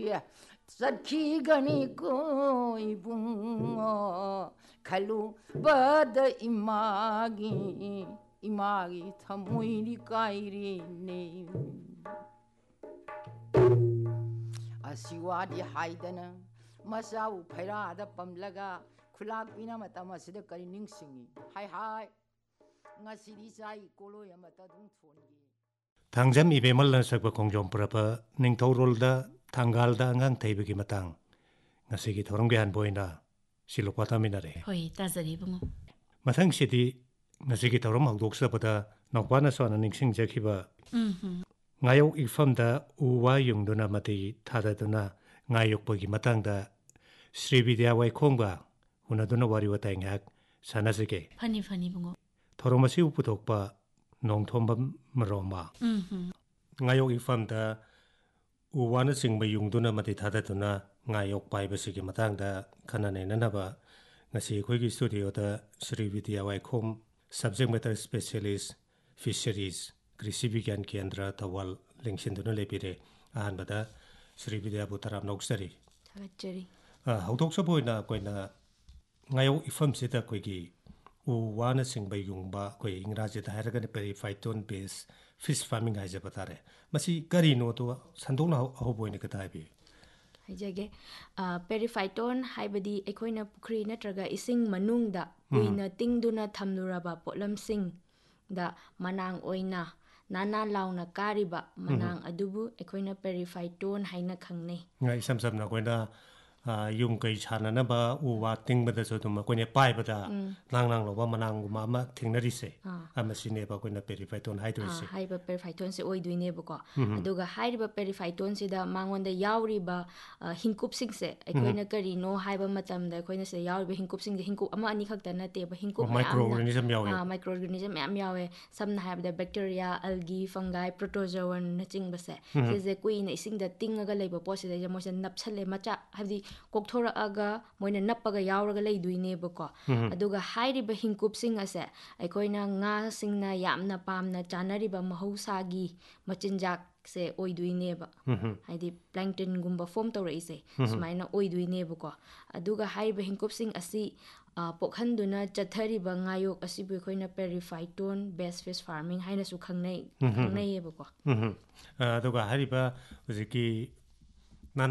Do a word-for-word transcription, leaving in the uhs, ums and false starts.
ꯆꯠꯈꯤꯒꯅꯤꯀꯣ ꯏꯕꯨꯡꯉꯣ ꯈꯜꯂꯨꯕꯗ ꯏꯃꯥꯒꯤ 이마기 타모이리 까이리네 아시와디 하이드는 마사우 페라다 빰라가 쿨락비나 마타마시다 까리 닝싱이 하이하이 nga시리 사이 콜로야 마타둥 촌기 당잠 이베멀란 sakba 공정 프라파 닝토롤다 당갈다 안강 테이비기 마당 nga시기 도롱비한 보이나 실록바타미나레 호이 따자리 붕어 마상시디 nga시기 도롱 magdoksapada nokwana sona ningsingjakiba ngayok ifamda uwa yungduna mati thadaduna ngayokpagi matangda Srividya Waikhongba unaduna wariwatai ngak sanasike phani phani bungo thoromasi uputokpa nongthomba maroma ngayok ifamda uwana singba yungduna mati thadaduna ngayok paibasigi matangda khanane nanaba ngasi khoigi studio da Srividya Waikhong subject matter specialist fisheries कृषि विज्ञान केंद्र तवल लिंगसिंदुना लेबिरे अहनबदा Srividya बुताराम Nausari थागचरी हौदोक्सबोइना Koyna ngayo ifam sita koigi u wana singba yungba koi ingraji da haragan periphyton based fish farming haja batare masi kari no to sandona hoboine katabi haijage periphyton haibadi ekoina pukri natraga ising manungda kuina tingduna thamnuraba potlam sing da manang oina nana launa kariba manang adubu ekoina periphyton haina khangnei ngai sam sam na koina yung kai chana na ba u wa ting bada so dum koine pai bada nang nang lo ba manang ma ma thingna ri se ama sine ba koina periphyton hai do se hai ba periphyton se oi duine ba ko aduga hai ba periphyton se da mangon da yauri ba hingkup sing se ekoina kari no hai ba matam da koina se yauri ba hingkup sing de hingkup ama ani khak ta na te ba hingkup microorganism yawe ah microorganism am yawe samna hai da bacteria algae fungi protozoan na ching ba se se je kuina ising da tingaga leiba po se da mo se napchale macha habdi kokthora aga moina nappaga yauraga leiduine bako aduga hairiba hingkup sing ase aikoina nga singna yamna pamna chanariba mahausagi machinjak se oiduine ba haidi plankton gumba form tawraise sumaina oiduine bako aduga hairiba hingkup sing asi pokhanduna chathariba ngayok asibu aikoina periphyton based fish farming haina su khangnai khangnai bako aduga hairiba hujiki